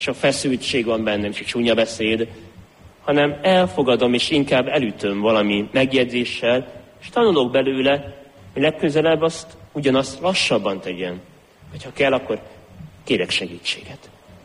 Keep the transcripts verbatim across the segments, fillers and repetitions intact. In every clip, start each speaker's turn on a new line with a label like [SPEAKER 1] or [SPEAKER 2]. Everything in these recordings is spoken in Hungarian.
[SPEAKER 1] csak feszültség van bennem, csak csúnya beszéd, hanem elfogadom és inkább elütöm valami megjegyzéssel, és tanulok belőle, hogy legközelebb azt ugyanazt lassabban tegyem. Vagy ha kell, akkor kérek segítséget.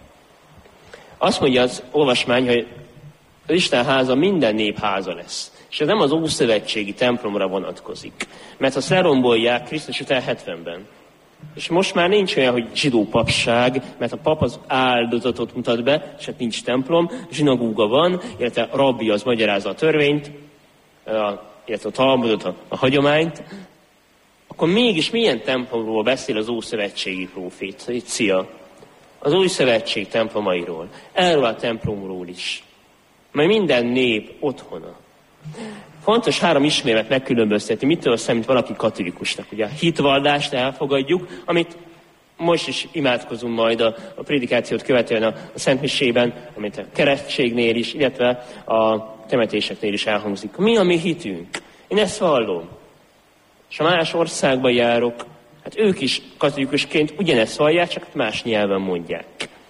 [SPEAKER 1] Azt mondja az olvasmány, hogy az Isten háza minden nép háza lesz. És ez nem az ószövetségi templomra vonatkozik. Mert azt lerombolják Krisztus után hetvenben. És most már nincs olyan, hogy zsidó papság, mert a pap az áldozatot mutat be, és hát nincs templom, zsinagóga van, illetve a rabbi az magyarázza a törvényt, a, illetve a Talmudot, a, a hagyományt. Akkor mégis milyen templomról beszél az ószövetségi prófécia? Az új szövetség templomairól, erről a templomról is. Majd minden nép otthona. Fontos három ismérvet megkülönböztetni, mitől számít valaki katolikusnak. Ugye a hitvallást elfogadjuk, amit most is imádkozunk majd a, a prédikációt követően a, a Szent Misében, amit a keresztségnél is, illetve a temetéseknél is elhangzik. Mi a mi hitünk? Én ezt vallom. És ha más országba járok, hát ők is katolikusként ugyanezt vallják, csak más nyelven mondják.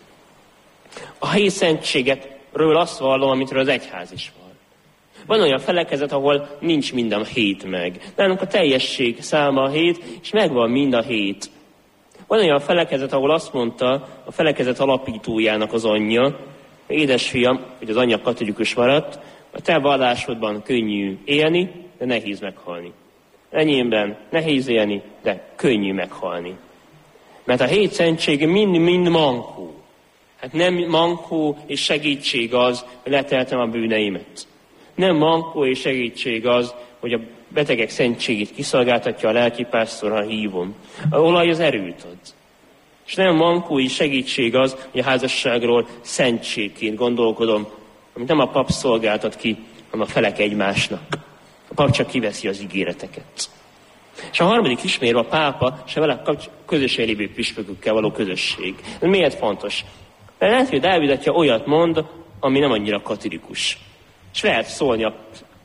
[SPEAKER 1] A helyi szentségekről azt vallom, amitről az egyház is vall. Van olyan felekezet, ahol nincs mind a hét meg. Nálunk a teljesség száma a hét, és megvan mind a hét. Van olyan felekezet, ahol azt mondta a felekezet alapítójának az anyja, édesfiam, hogy az anyja katolikus maradt, a te vallásodban könnyű élni, de nehéz meghalni. Enyémben nehéz élni, de könnyű meghalni. Mert a hét szentség mind-mind mankó. Hát nem mankó és segítség az, hogy leteltem a bűneimet. Nem mankó és segítség az, hogy a betegek szentségét kiszolgáltatja a lelkipásztor, ha hívom. A olaj az erőt ad. És nem mankó és segítség az, hogy a házasságról szentségként gondolkodom, amit nem a pap szolgáltat ki, hanem a felek egymásnak. A pap csak kiveszi az ígéreteket. És a harmadik ismérve a pápa, és a vele közösen lévő püspökökkel való közösség. Ez miért fontos? Mert lehet, hogy Dávid atya olyat mond, ami nem annyira katolikus. És lehet szólni a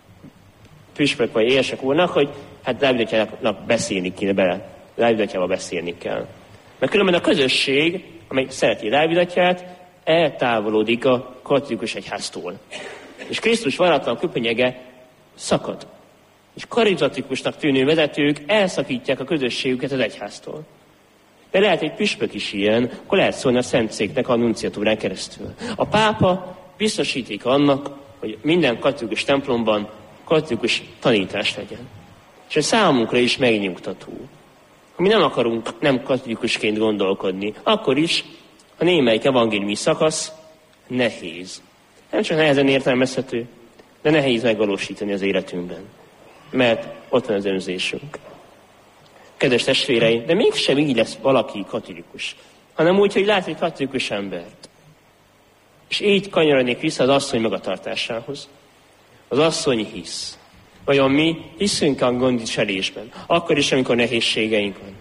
[SPEAKER 1] püspök vagy érsek úrnak, hogy hát Dávid atyának beszélni kéne bele. Dávid atyával beszélni kell. Mert különben a közösség, amely szereti Dávid atyát, eltávolodik a katolikus egyháztól. És Krisztus varratlan köpenyege szakad. És karizmatikusnak tűnő vezetők elszakítják a közösségüket az egyháztól. De lehet egy püspök is ilyen, akkor lehet szólni a szentszéknek a nunciatúrán keresztül. A pápa biztosíték annak, hogy minden katolikus templomban katolikus tanítás legyen. És ez számunkra is megnyugtató. Ha mi nem akarunk nem katolikusként gondolkodni, akkor is a némelyik evangéliumi szakasz nehéz. Nem csak nehezen értelmezhető, de nehéz megvalósítani az életünkben. Mert ott van az önzésünk. Kedves testvéreim, de mégsem így lesz valaki katolikus, hanem úgy, hogy lát egy katolikus embert. És így kanyarodnék vissza az asszony magatartásához. Az asszony hisz. Vajon mi hiszünk a gondviselésben, akkor is, amikor nehézségeink vannak.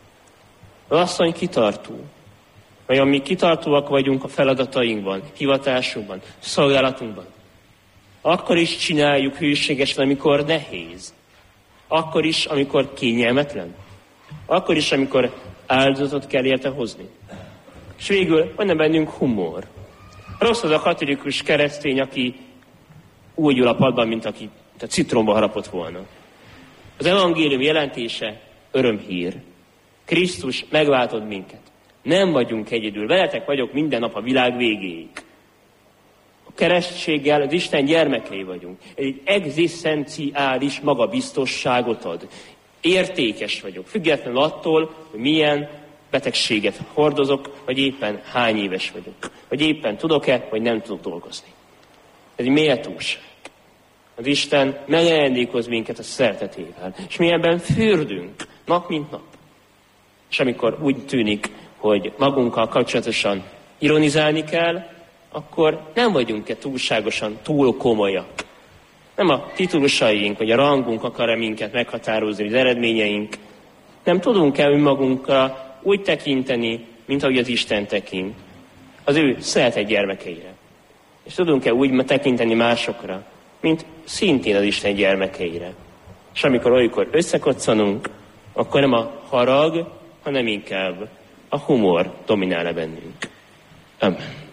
[SPEAKER 1] Az asszony kitartó. Vajon mi kitartóak vagyunk a feladatainkban, hivatásunkban, szolgálatunkban. Akkor is csináljuk hűségesen, amikor nehéz. Akkor is, amikor kényelmetlen. Akkor is, amikor áldozatot kell érte hozni. És végül van bennünk humor. Rossz az a katolikus keresztény, aki úgy ül a padban, mint aki a citromba harapott volna. Az evangélium jelentése örömhír. Krisztus megváltott minket. Nem vagyunk egyedül. Veletek vagyok minden nap a világ végéig. A keresztséggel az Isten gyermekei vagyunk. Egy egzisztenciális magabiztosságot ad. Értékes vagyok. Függetlenül attól, hogy milyen betegséget hordozok, vagy éppen hány éves vagyok. Vagy éppen tudok-e, vagy nem tudok dolgozni. Ez egy méltóság. Az Isten megajándékoz minket a szeretetével. És mi ebben fürdünk, nap mint nap. És amikor úgy tűnik, hogy magunkkal kapcsolatosan ironizálni kell, akkor nem vagyunk-e túlságosan túl komolyak. Nem a titulusaink, vagy a rangunk akar-e minket meghatározni, az eredményeink. Nem tudunk-e önmagunkra úgy tekinteni, mint ahogy az Isten tekint. Az ő szeretett gyermekeire. És tudunk-e úgy tekinteni másokra, mint szintén az Isten gyermekeire. És amikor olykor összekoccanunk, akkor nem a harag, hanem inkább a humor dominál-e bennünk. Amen.